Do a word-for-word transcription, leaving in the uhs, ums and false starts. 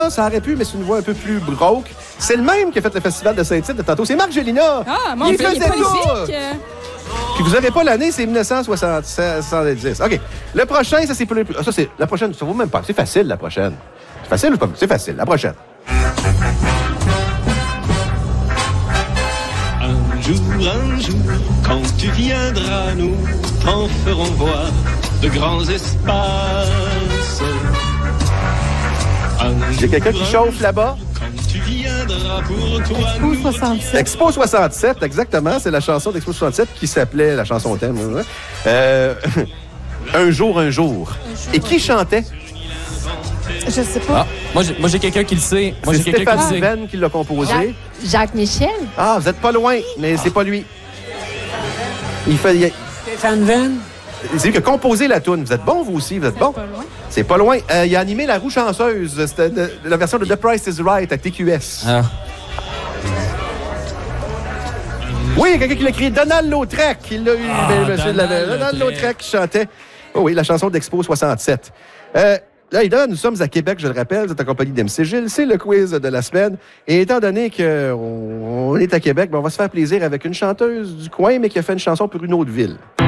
Ça aurait pu, mais c'est une voix un peu plus rauque. C'est le même qui a fait le festival de Saint-Tite de tantôt. C'est Marc Gélina. Ah, mon il Dieu, il est faisait tout. prolifique. Puis vous n'aurez pas l'année, c'est dix-neuf cent soixante-dix. OK. Le prochain, ça, c'est pour les plus... Ça, c'est... La prochaine, ça vaut même pas. C'est facile, la prochaine. C'est facile ou pas? C'est facile. La prochaine. Un jour, un jour, quand tu viendras, nous t'en ferons voir de grands espaces. Il y a quelqu'un qui chauffe là-bas. Expo soixante-sept. Expo soixante-sept, exactement. C'est la chanson d'Expo soixante-sept qui s'appelait la chanson thème. Euh, un jour, un jour. Et qui chantait? Je sais pas. Ah, moi, j'ai, moi, j'ai quelqu'un qui le sait. Moi, C'est j'ai quelqu'un qui Stéphane le sait. Venn qui l'a composé. Jacques, Jacques Michel? Ah, vous êtes pas loin, mais c'est pas lui. Il fait... il- Stéphane Venn? C'est lui qui a composé la toune. Vous êtes bon, vous aussi? Vous êtes bon? Pas loin. C'est pas loin. Euh, il a animé La Roue chanceuse. C'était de- la version de The Price is Right à T Q S. Ah. Oui, il y a quelqu'un qui l'a écrit. Donald Lautrec. Il l'a eu. Ah, ben, monsieur Donald l'avait. Donald Lautrec. Lautrec qui chantait. Oh oui, la chanson d'Expo soixante-sept. Euh, là, évidemment, nous sommes à Québec, je le rappelle. Vous êtes en compagnie d'M C Gilles. C'est le quiz de la semaine. Et étant donné qu'on on est à Québec, ben, on va se faire plaisir avec une chanteuse du coin, mais qui a fait une chanson pour une autre ville.